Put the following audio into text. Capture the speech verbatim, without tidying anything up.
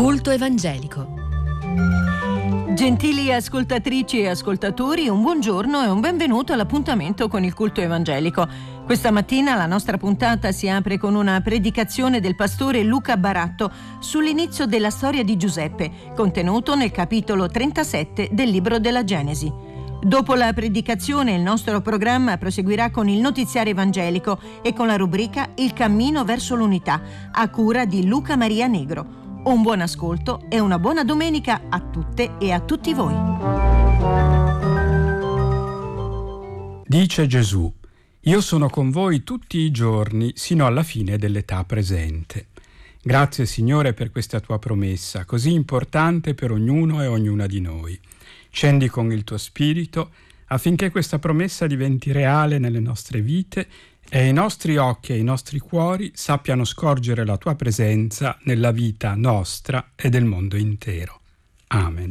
Culto evangelico. Gentili ascoltatrici e ascoltatori, un buongiorno e un benvenuto all'appuntamento con il culto evangelico. Questa mattina la nostra puntata si apre con una predicazione del pastore Luca Baratto sull'inizio della storia di Giuseppe, contenuto nel capitolo trentasette del libro della Genesi. Dopo la predicazione il nostro programma proseguirà con il notiziario evangelico e con la rubrica Il cammino verso l'unità, a cura di Luca Maria Negro. Un buon ascolto e una buona domenica a tutte e a tutti voi. Dice Gesù: io sono con voi tutti i giorni sino alla fine dell'età presente. Grazie Signore per questa tua promessa, così importante per ognuno e ognuna di noi. Scendi con il tuo Spirito affinché questa promessa diventi reale nelle nostre vite e i nostri occhi e i nostri cuori sappiano scorgere la tua presenza nella vita nostra e del mondo intero. Amen.